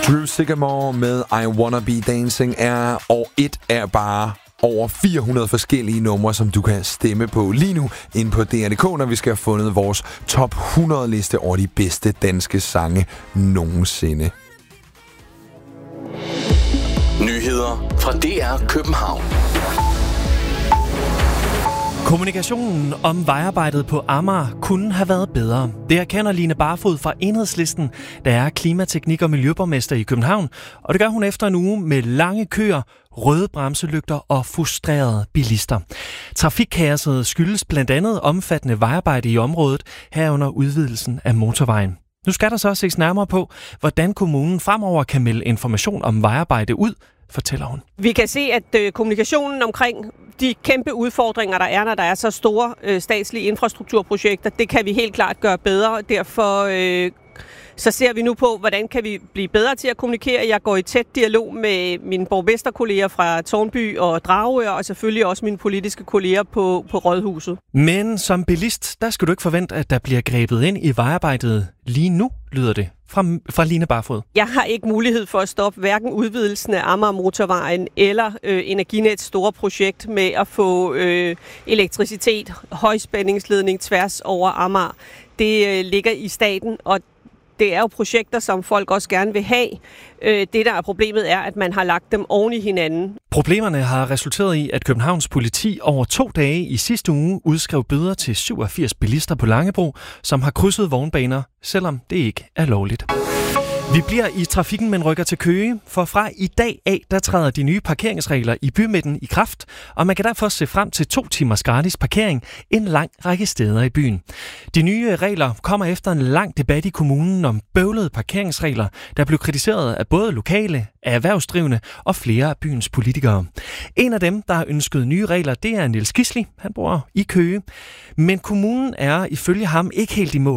Drew Sycamore med I Wanna Be Dancing er år 1 af bare over 400 forskellige numre, som du kan stemme på lige nu inde på DR.dk, når vi skal have fundet vores top 100 liste over de bedste danske sange nogensinde. Nyheder fra DR København. Kommunikationen om vejarbejdet på Amager kunne have været bedre. Det erkender Line Barfod fra Enhedslisten, der er klimateknik- og miljøborgmester i København, og det gør hun efter en uge med lange køer, røde bremselygter og frustrerede bilister. Trafikkaoset skyldes blandt andet omfattende vejarbejde i området, herunder udvidelsen af motorvejen. Nu skal der så ses nærmere på, hvordan kommunen fremover kan melde information om vejarbejde ud, fortæller hun. Vi kan se, at kommunikationen omkring de kæmpe udfordringer, der er, når der er så store statslige infrastrukturprojekter, det kan vi helt klart gøre bedre. Derfor så ser vi nu på, hvordan kan vi blive bedre til at kommunikere. Jeg går i tæt dialog med mine borgmesterkolleger fra Tårnby og Dragør, og selvfølgelig også mine politiske kolleger på Rådhuset. Men som bilist, der skal du ikke forvente, at der bliver grebet ind i vejarbejdet lige nu, lyder det fra Line Barfod. Jeg har ikke mulighed for at stoppe hverken udvidelsen af Amager Motorvejen eller Energinets store projekt med at få elektricitet, højspændingsledning tværs over Amager. Det ligger i staten, og det er jo projekter, som folk også gerne vil have. Det, der er problemet, er, at man har lagt dem oven i hinanden. Problemerne har resulteret i, at Københavns politi over 2 dage i sidste uge udskrev bøder til 87 bilister på Langebro, som har krydset vognbaner, selvom det ikke er lovligt. Vi bliver i trafikken, men rykker til Køge, for fra i dag af, der træder de nye parkeringsregler i bymidten i kraft, og man kan derfor se frem til 2 timers gratis parkering en lang række steder i byen. De nye regler kommer efter en lang debat i kommunen om bøvlede parkeringsregler, der blev kritiseret af både lokale, af erhvervsdrivende og flere af byens politikere. En af dem, der har ønsket nye regler, det er Niels Gisli. Han bor i Køge. Men kommunen er ifølge ham ikke helt i mål.